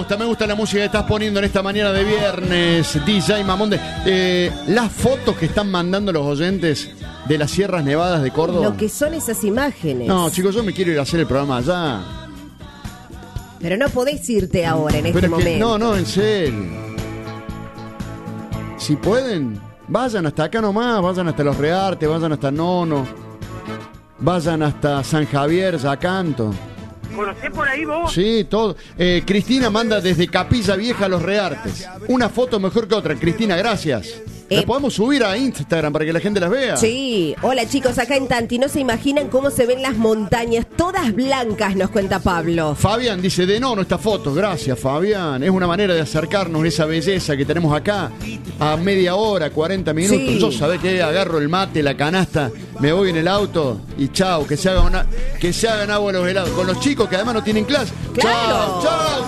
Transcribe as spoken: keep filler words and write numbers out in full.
gusta, me gusta la música que estás poniendo en esta mañana de viernes, D J Mamonde. Eh, las fotos que están mandando los oyentes de las Sierras Nevadas de Córdoba. Lo que son esas imágenes. No, chicos, yo me quiero ir a hacer el programa allá. Pero no podés irte ahora, en este Pero es que, momento. no, no, en serio. Si pueden, vayan hasta acá nomás, vayan hasta Los Reartes, vayan hasta Nono, vayan hasta San Javier, Yacanto. ¿Conocés por ahí vos? Sí, todo. Eh, Cristina manda desde Capilla Vieja a Los Reartes. Una foto mejor que otra. Cristina, gracias. Eh, ¿Las podemos subir a Instagram para que la gente las vea? Sí, hola chicos, acá en Tanti, no se imaginan cómo se ven las montañas, todas blancas, nos cuenta Pablo. Fabián dice, de no, no esta foto. Gracias, Fabián. Es una manera de acercarnos a esa belleza que tenemos acá a media hora, cuarenta minutos. Sí. Yo, ¿sabés qué? Agarro el mate, la canasta, me voy en el auto y chao, que se hagan, una, que se hagan agua los helados. Con los chicos que además no tienen clase. Claro. Chao, chao.